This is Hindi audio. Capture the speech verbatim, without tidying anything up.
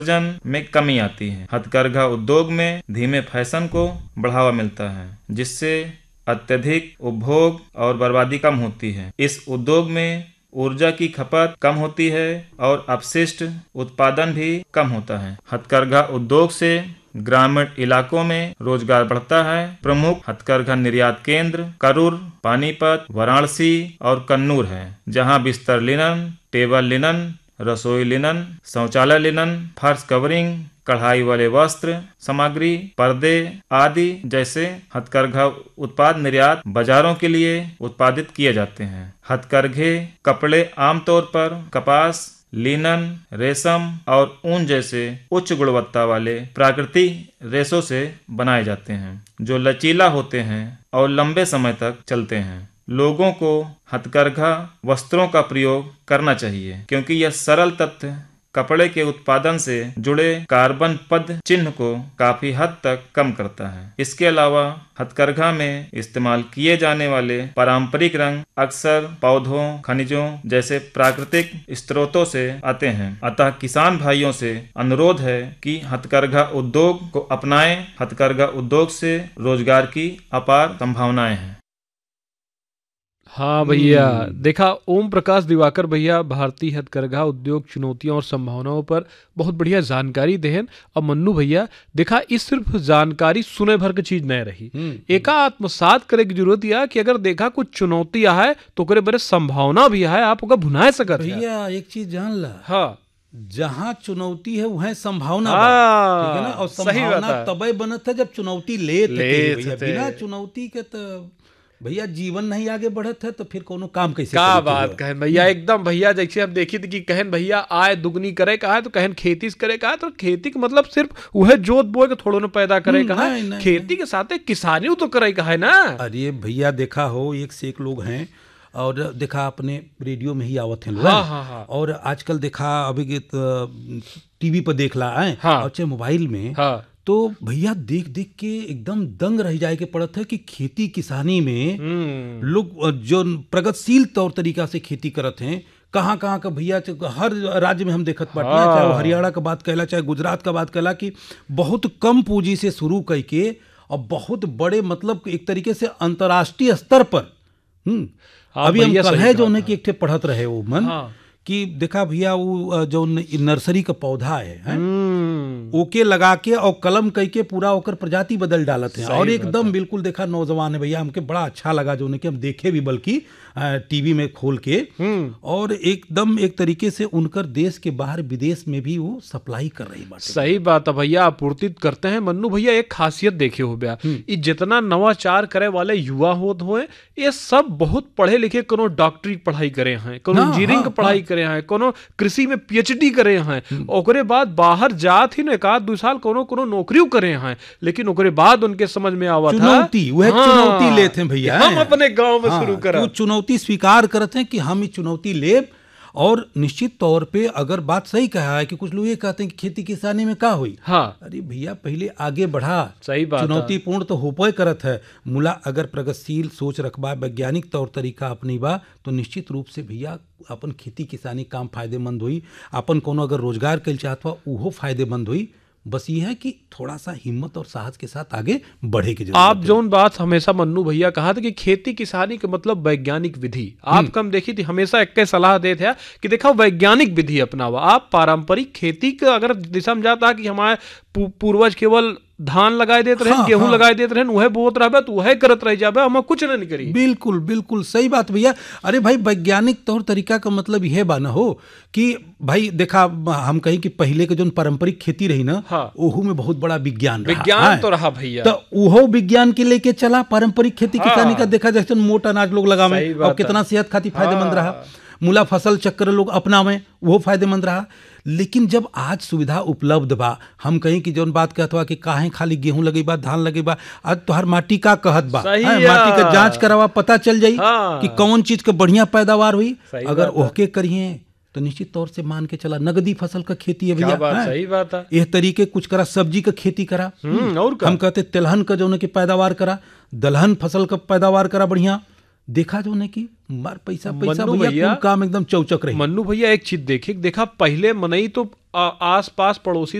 वजन में कमी आती है। हथकरघा उद्योग में धीमे फैशन को बढ़ावा मिलता है, जिससे अत्यधिक उपभोग और बर्बादी कम होती है। इस उद्योग में ऊर्जा की खपत कम होती है और अपशिष्ट उत्पादन भी कम होता है। हथकरघा उद्योग से ग्रामीण इलाकों में रोजगार बढ़ता है। प्रमुख हथकरघा निर्यात केंद्र करूर, पानीपत, वाराणसी और कन्नूर है, जहां बिस्तर लिनन, टेबल लिनन, रसोई लिनन, शौचालय लिनन, फर्श कवरिंग, कढ़ाई वाले वस्त्र सामग्री, पर्दे आदि जैसे हथकरघा उत्पाद निर्यात बाजारों के लिए उत्पादित किए जाते हैं। हथकरघे कपड़े आमतौर पर कपास, लिनन, रेशम और ऊन जैसे उच्च गुणवत्ता वाले प्राकृतिक रेशों से बनाए जाते हैं, जो लचीला होते हैं और लंबे समय तक चलते हैं। लोगों को हथकरघा वस्त्रों का प्रयोग करना चाहिए, क्योंकि यह सरल तत्व कपड़े के उत्पादन से जुड़े कार्बन पद चिन्ह को काफी हद तक कम करता है। इसके अलावा हथकरघा में इस्तेमाल किए जाने वाले पारंपरिक रंग अक्सर पौधों, खनिजों जैसे प्राकृतिक स्रोतों से आते हैं। अतः किसान भाइयों से अनुरोध है कि हथकरघा उद्योग को अपनाएं। हथकरघा उद्योग से रोजगार की अपार संभावनाएं हैं। हाँ भैया, देखा ओम प्रकाश दिवाकर भैया भारतीय हथकरघा उद्योग चुनौतियों और संभावनाओं पर बहुत बढ़िया जानकारी देहन। और मन्नू भैया देखा, इस सिर्फ जानकारी सुने भर की चीज नहीं रही, एका आत्मसात करे की जरूरत है कि अगर देखा कुछ चुनौती है तो करे बड़े संभावना भी है, आप ओका भुनाए सकत भैया। एक चीज जान ला, हाँ, जहाँ चुनौती है वहाँ संभावना हाँ, ठीक है ना। और संभावना तबे बनत है जब चुनौती ले भैया। बिना चुनौती के तो भैया जीवन नहीं आगे बढ़त है, तो फिर कोनो काम कैसे का बात कहन भैया, एकदम भैया। जैसे हम देखी थी कि कहन भैया आय दुगनी करे का है तो कहन खेती करे का है, तो खेती का मतलब सिर्फ वह जोत बोए के थोड़ो न पैदा करे का है, खेती के साथ किसानी तो करे का है ना। अरे भैया देखा हो, एक से एक लोग हैं और देखा अपने रेडियो में ही आवत हैं लोग। हाँ, हाँ, हाँ। और आजकल देखा अभी टीवी पर देख ला है, हाँ, और चाहे मोबाइल में, हाँ, तो भैया देख देख के एकदम दंग रह जाए के पड़त है कि खेती किसानी में लोग जो प्रगतिशील तौर तरीका से खेती करत हैं, कहाँ कहाँ का भैया, हर राज्य में हम देखत बाटे, हाँ। चाहे हरियाणा का बात कहला, चाहे गुजरात का बात कहला, कि बहुत कम पूंजी से शुरू करके और बहुत बड़े मतलब एक तरीके से अंतर्राष्ट्रीय स्तर पर हम्म हाँ, अभी हम कल है जो उन्हें कि एक ठे पढ़त रहे वो मन, हाँ। कि देखा भैया वो जो नर्सरी का पौधा है, है? ओके लगा के और कलम कई के पूरा ओकर प्रजाति बदल डालत हैं, और एकदम बिल्कुल देखा नौजवान है भैया, हमके बड़ा अच्छा लगा जो कि हम देखे भी बल्कि टीवी में खोल के, और एकदम एक तरीके से उनकर देश के बाहर विदेश में भी वो सप्लाई कर रही बात। सही बात है भैया, आपूर्ति करते हैं। मन्नू भैया एक खासियत देखे हो गया, ये जितना नवाचार करे वाले युवा होत हुए, ये सब बहुत पढ़े लिखे, कोनो डॉक्टरी पढ़ाई करे हैं, कोनो इंजीनियरिंग पढ़ाई करे हैं, कोनो कृषि में पीएचडी करे हैं, ओकरे बाद बाहर जात ही एक आध दो साल कोनो कोनो नौकरियों करे हैं, लेकिन ओकरे बाद उनके समझ में आवत चुनौती, वह चुनौती लेते हैं भैया, हम अपने गांव में शुरू करा, चुनौती स्वीकार करते हैं कि हम ये चुनौती ले। और निश्चित तौर पे अगर बात सही कहा है कि कुछ लोग ये कहते हैं कि खेती किसानी में का हुई, हाँ, अरे भैया पहले आगे बढ़ा, सही बात, चुनौतीपूर्ण तो होपे करत है, मुला अगर प्रगतिशील सोच रखबा, वैज्ञानिक तौर तरीका अपनी बा, तो निश्चित रूप से भैया अपन खेती किसानी काम फायदेमंद हुई, अपन कोनो अगर रोजगार कर चाहत हुआ उहो फायदेमंद हुई। बस ये है कि थोड़ा सा हिम्मत और साहस के साथ आगे बढ़े की जरूरत है। आप जोन बात हमेशा मन्नू भैया कहा था कि खेती किसानी का मतलब वैज्ञानिक विधि, आप कम देखी थी हमेशा एक सलाह देते हैं कि देखा वैज्ञानिक विधि अपनावा। आप पारंपरिक खेती का अगर दिशा में जाता कि हमारे पूर्वज केवल धान लगाए देते रहे, हाँ, गेहूं हाँ। लगाए देते रहे, वह बोत रहे तो वह करत रह जाबे, हम कुछ नहीं करी। बिल्कुल बिल्कुल सही बात भैया। अरे भाई वैज्ञानिक तौर तरीका का मतलब यह बा ना हो कि भाई देखा हम कहीं कि पहले के जो पारंपरिक खेती रही ना, हाँ। ओहू में बहुत बड़ा विज्ञान रहा, विज्ञान तो रहा भैया, तो ओहो विज्ञान के लेके चला पारंपरिक खेती हाँ। किसानी का देखा जैसे मोटा अनाज लोग लगावे और कितना सेहत खातिर फायदेमंद रहा, मूला फसल चक्र लोग अपनावे वो फायदेमंद रहा। लेकिन जब आज सुविधा उपलब्ध बा, हम कहीं की जौन बात कहत बा कि काहे खाली गेहूं लगे बा, धान लगे बा, आज तोहर माटी का कहत बा, माटी का जांच करावा, पता चल जाई हाँ। कि कौन चीज का बढ़िया पैदावार हुई। अगर ओहके करिए तो निश्चित तौर से मान के चला नगदी फसल का खेती है भैया, बात, सही बात है। यह तरीके कुछ करा, सब्जी का खेती करा, और हम कहते तिलहन का जो की पैदावार करा, दलहन फसल का पैदावार करा बढ़िया, देखा जो ने की मार पैसा पैसा भैया काम एकदम चौचक रही। मन्नू भैया एक चीज देखे देखा, पहले मनई तो आस पास पड़ोसी